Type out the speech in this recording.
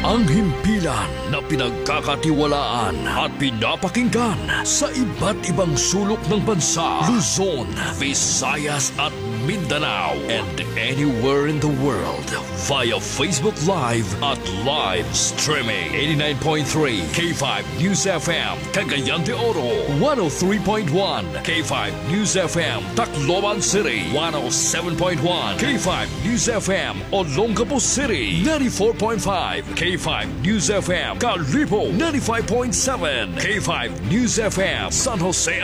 Ang himpilan na pinagkakatiwalaan at pinapakinggan sa iba't ibang sulok ng bansa, Luzon, Visayas at Mindanao, and anywhere in the world via Facebook Live at live streaming. 89.3 K5 News FM, Cagayan de Oro. 103.1 K5 News FM, Tacloban City. 107.1 K5 News FM, Olongapo City. 94.5 K5 News FM, Calibo. 95.7 K5 News FM, San Jose